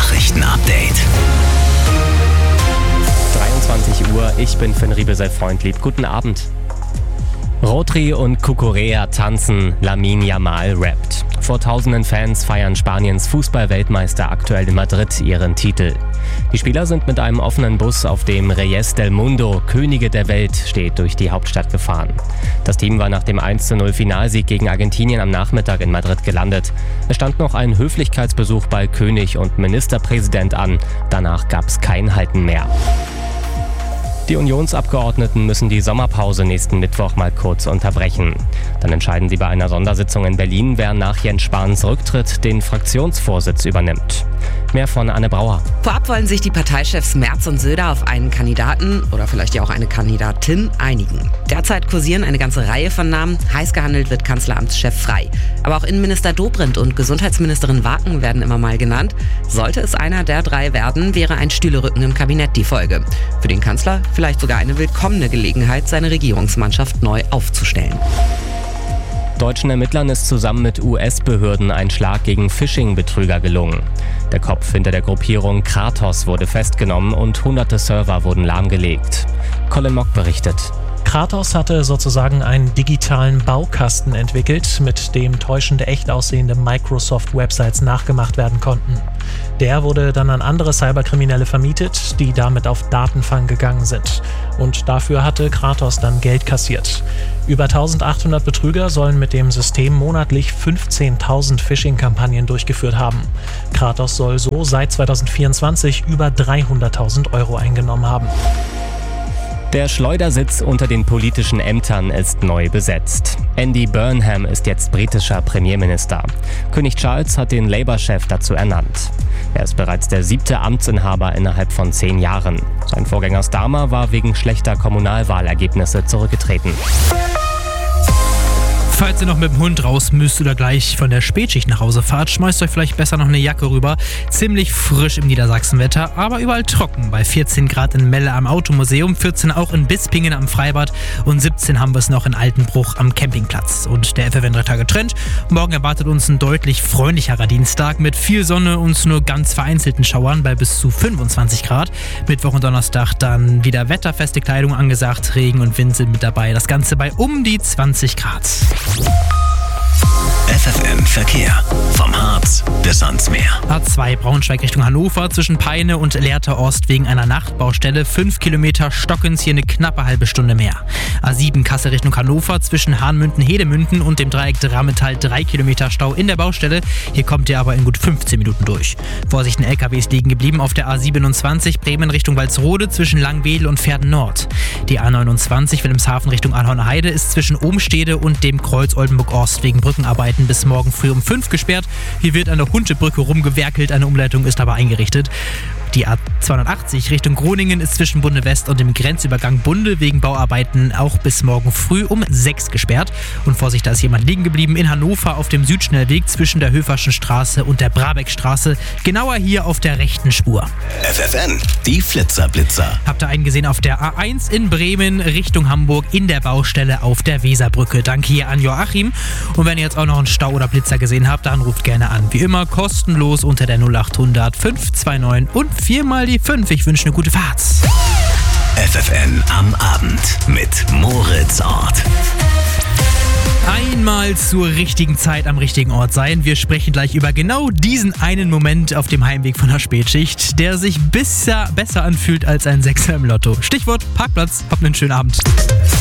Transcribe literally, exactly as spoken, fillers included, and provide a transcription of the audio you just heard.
Nachrichten-Update. dreiundzwanzig Uhr, ich bin Finn Riebesell-Freundlieb. Guten Abend. Rodri und Cucurella tanzen, Lamine Yamal rappt. Vor tausenden Fans feiern Spaniens Fußball-Weltmeister aktuell in Madrid ihren Titel. Die Spieler sind mit einem offenen Bus, auf dem Reyes del Mundo, Könige der Welt, steht, durch die Hauptstadt gefahren. Das Team war nach dem eins zu null Finalsieg gegen Argentinien am Nachmittag in Madrid gelandet. Es stand noch ein Höflichkeitsbesuch bei König und Ministerpräsident an. Danach gab es kein Halten mehr. Die Unionsabgeordneten müssen die Sommerpause nächsten Mittwoch mal kurz unterbrechen. Dann entscheiden sie bei einer Sondersitzung in Berlin, wer nach Jens Spahns Rücktritt den Fraktionsvorsitz übernimmt. Mehr von Anne Brauer. Vorab wollen sich die Parteichefs Merz und Söder auf einen Kandidaten oder vielleicht ja auch eine Kandidatin einigen. Derzeit kursieren eine ganze Reihe von Namen. Heiß gehandelt wird Kanzleramtschef Frey. Aber auch Innenminister Dobrindt und Gesundheitsministerin Waken werden immer mal genannt. Sollte es einer der drei werden, wäre ein Stühlerücken im Kabinett die Folge. Für den Kanzler vielleicht sogar eine willkommene Gelegenheit, seine Regierungsmannschaft neu aufzustellen. Deutschen Ermittlern ist zusammen mit U S-Behörden ein Schlag gegen Phishing-Betrüger gelungen. Der Kopf hinter der Gruppierung Kratos wurde festgenommen und hunderte Server wurden lahmgelegt. Colin Mock berichtet. Kratos hatte sozusagen einen digitalen Baukasten entwickelt, mit dem täuschende, echt aussehende Microsoft-Websites nachgemacht werden konnten. Der wurde dann an andere Cyberkriminelle vermietet, die damit auf Datenfang gegangen sind. Und dafür hatte Kratos dann Geld kassiert. Über eintausendachthundert Betrüger sollen mit dem System monatlich fünfzehntausend Phishing-Kampagnen durchgeführt haben. Kratos soll so seit zweitausendvierundzwanzig über dreihunderttausend Euro eingenommen haben. Der Schleudersitz unter den politischen Ämtern ist neu besetzt. Andy Burnham ist jetzt britischer Premierminister. König Charles hat den Labour-Chef dazu ernannt. Er ist bereits der siebte Amtsinhaber innerhalb von zehn Jahren. Sein Vorgänger Starmer war wegen schlechter Kommunalwahlergebnisse zurückgetreten. Falls ihr noch mit dem Hund raus müsst oder gleich von der Spätschicht nach Hause fahrt, schmeißt euch vielleicht besser noch eine Jacke rüber. Ziemlich frisch im Niedersachsenwetter, aber überall trocken. Bei vierzehn Grad in Melle am Automuseum, vierzehn auch in Bispingen am Freibad und siebzehn haben wir es noch in Altenbruch am Campingplatz. Und der F F N drei Tage Trend. Morgen erwartet uns ein deutlich freundlicherer Dienstag mit viel Sonne und nur ganz vereinzelten Schauern bei bis zu fünfundzwanzig Grad. Mittwoch und Donnerstag dann wieder wetterfeste Kleidung angesagt, Regen und Wind sind mit dabei. Das Ganze bei um die zwanzig Grad. F F N Verkehr. Vom Harz bis ans Meer. A zwei Braunschweig Richtung Hannover zwischen Peine und Lehrter-Ost wegen einer Nachtbaustelle. fünf Kilometer Stockens, hier eine knappe halbe Stunde mehr. A sieben Kassel Richtung Hannover zwischen Hahnmünden-Hedemünden und dem Dreieck Drammental. drei Kilometer Stau in der Baustelle. Hier kommt ihr aber in gut fünfzehn Minuten durch. Vorsicht, L K Ws liegen geblieben auf der A siebenundzwanzig Bremen Richtung Walsrode zwischen Langwedel und Verden Nord. Die A neunundzwanzig Wilhelmshaven Richtung Anhorner Heide ist zwischen Ohmstede und dem Kreuz Oldenburg-Ost wegen Brückenarbeiten bis morgen früh um fünf gesperrt. Hier wird an der Huntebrücke rumgewerkelt, eine Umleitung ist aber eingerichtet. Die A zweihundertachtzig Richtung Groningen ist zwischen Bunde West und dem Grenzübergang Bunde wegen Bauarbeiten auch bis morgen früh um sechs gesperrt. Und Vorsicht, da ist jemand liegen geblieben in Hannover auf dem Südschnellweg zwischen der Höferschen Straße und der Brabeckstraße. Genauer hier auf der rechten Spur. F F N, die Flitzer-Blitzer. Habt ihr einen gesehen auf der A eins in Bremen Richtung Hamburg in der Baustelle auf der Weserbrücke. Danke hier an Joachim. Und wenn ihr jetzt auch noch einen Stau oder Blitzer gesehen habt, dann ruft gerne an. Wie immer kostenlos unter der null achthundert fünf zwei neun und viermal die fünf. Ich wünsche eine gute Fahrt. F F N am Abend mit Moritz Ort. Einmal zur richtigen Zeit am richtigen Ort sein. Wir sprechen gleich über genau diesen einen Moment auf dem Heimweg von der Spätschicht, der sich besser, besser anfühlt als ein Sechser im Lotto. Stichwort Parkplatz. Habt einen schönen Abend.